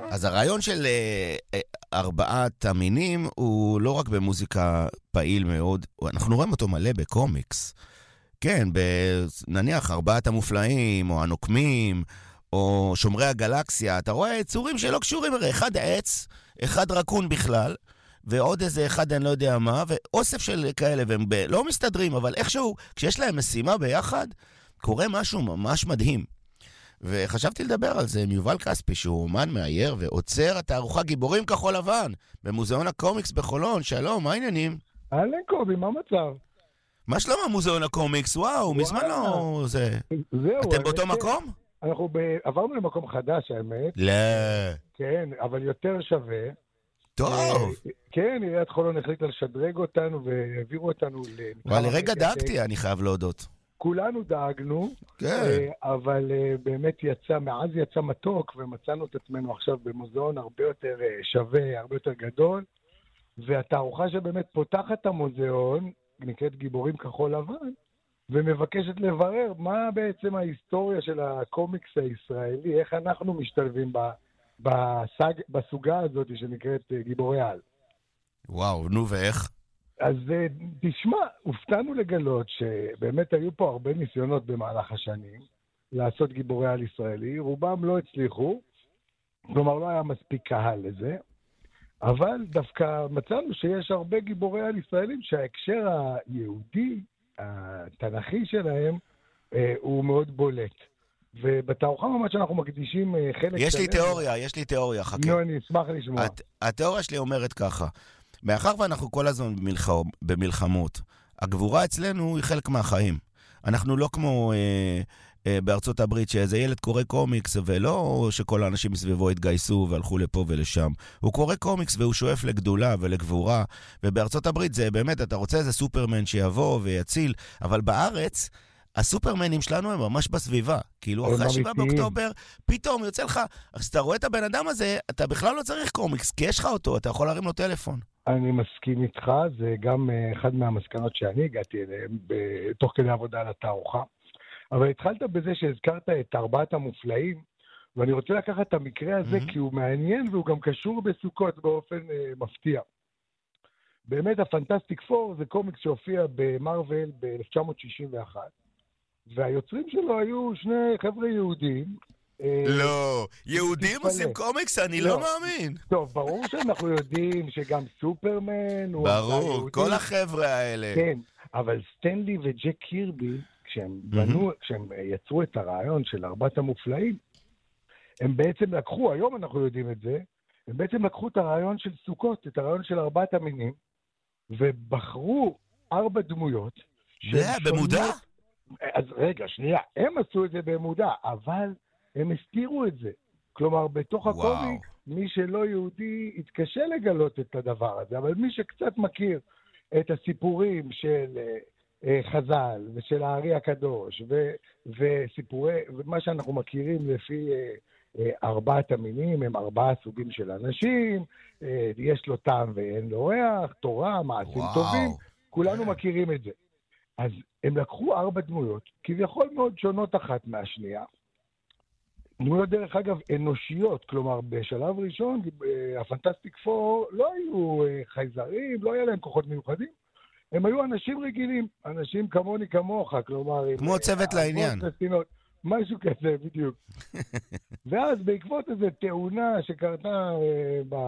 אז הרעיון של ארבעת המינים הוא לא רק במוזיקה פעיל מאוד, אנחנו רואים אותו מלא בקומיקס. כן, נניח ארבעת המופלאים, או הנוקמים, או שומרי הגלקסיה, אתה רואה יצורים שלא קשורים, הרי אחד עץ, אחד רקון בכלל, ועוד איזה אחד אני לא יודע מה, ואוסף של כאלה, והם לא מסתדרים, אבל איכשהו, כשיש להם משימה ביחד, קורה משהו ממש מדהים. וחשבתי לדבר על זה עם יובל כספי, שהוא אומן מאייר ועוצר התערוכה גיבורים כחול לבן, במוזיאון הקומיקס בחולון. שלום, מה העניינים? אהלן קובי, מה המצב? מה שלום המוזיאון הקומיקס? וואו, מזמן לא זה. זהו. אתם באותו מקום? אנחנו עברנו למקום חדש, האמת. לא. כן, אבל יותר שווה. טוב. כן, עיריית חולון החליטה לשדרג אותנו והעבירו אותנו לרגע דאגתי, אני חייב להודות. כולנו דאגנו, אבל באמת מאז יצא מתוק, ומצאנו את עצמנו עכשיו במוזיאון הרבה יותר שווה, הרבה יותר גדול, והתערוכה שבאמת פותחת את המוזיאון, נקראת גיבורים כחול לבן, ומבקשת לברר מה בעצם ההיסטוריה של הקומיקס הישראלי, איך אנחנו משתלבים בסוגה הזאת שנקראת גיבורי על. וואו, נו ואיך? אז תשמע, הופתענו לגלות שבאמת היו פה הרבה ניסיונות במהלך השנים לעשות גיבורי על ישראלי, רובם לא הצליחו, כלומר לא היה מספיק קהל לזה, אבל דווקא מצאנו שיש הרבה גיבורי על ישראלים שההקשר היהודי, התנ"כי שלהם, הוא מאוד בולט. ובתערוכה ממש אנחנו מקדישים חלק... יש לי תיאוריה, חכה. נו, אני אשמח לשמוע. התיאוריה שלי אומרת ככה, מאחר ואנחנו כל הזמן במלחמות, הגבורה אצלנו היא חלק מהחיים. אנחנו לא כמו בארצות הברית, שאיזה ילד קורא קומיקס, ולא שכל האנשים מסביבו התגייסו והלכו לפה ולשם. הוא קורא קומיקס והוא שואף לגדולה ולגבורה, ובארצות הברית זה באמת, אתה רוצה איזה סופרמן שיבוא ויציל, אבל בארץ... הסופרמנים שלנו הם ממש בסביבה. כאילו, אחרי 7 באוקטובר, פתאום יוצא לך, אז אתה רואה את הבן אדם הזה, אתה בכלל לא צריך קומיקס, כי יש לך אותו, אתה יכול להרים לו טלפון. אני מסכים איתך, זה גם אחד מהמסקנות שאני הגעתי אליהם, תוך כדי עבודה על התערוכה. אבל התחלת בזה שהזכרת את ארבעת המופלאים, ואני רוצה לקחת את המקרה הזה, כי הוא מעניין, והוא גם קשור בסוכות באופן מפתיע. באמת, הפנטסטיק פור זה קומיקס שהופיע במרוול ב-1961, והיוצרים שלו היו שני חבר'ה יהודים. לא, יהודים עושים קומיקס? אני לא מאמין. טוב, ברור שאנחנו יודעים שגם סופרמן הוא... ברור, כל החבר'ה האלה. כן, אבל סטנלי וג'ק קירבי, כשהם יצרו את הרעיון של ארבעת המופלאים, הם בעצם לקחו, היום אנחנו יודעים את זה, הם בעצם לקחו את הרעיון של סוכות, את הרעיון של ארבעת המינים, ובחרו 4 דמויות. במודע? אז רגע, שנייה, הם עשו את זה במודע, אבל הם הסתירו את זה. כלומר, בתוך הקומיק, מי שלא יהודי התקשה לגלות את הדבר הזה, אבל מי שקצת מכיר את הסיפורים של חז"ל ושל הארי הקדוש, ומה שאנחנו מכירים לפי 4 המינים, הם 4 סוגים של אנשים, יש לו טעם ואין לו ריח, תורה, מעשים טובים, כולנו מכירים את זה. אז הם לקחו 4 דמויות, כביכול מאוד שונות אחת מהשנייה. דמויות דרך אגב אנושיות, כלומר בשלב ראשון, הפנטסטיק פור לא היו חייזרים, לא היה להם כוחות מיוחדים, הם היו אנשים רגילים, אנשים כמוני כמוך, כלומר... כמו צוות לעניין. משהו כזה, בדיוק. ואז בעקבות איזו תאונה שקרתה